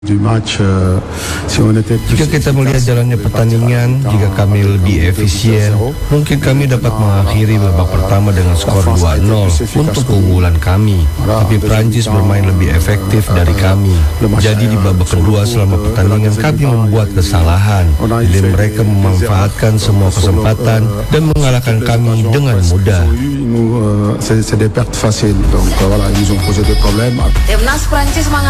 Jika kita melihat jalannya pertandingan, jika kami lebih efisien, mungkin kami dapat mengakhiri babak pertama dengan skor 2-0 untuk keunggulan kami. Tapi Prancis bermain lebih efektif dari kami. Jadi di babak kedua selama pertandingan kami membuat kesalahan. Jadi mereka memanfaatkan semua kesempatan dan mengalahkan kami dengan mudah. Timnas Prancis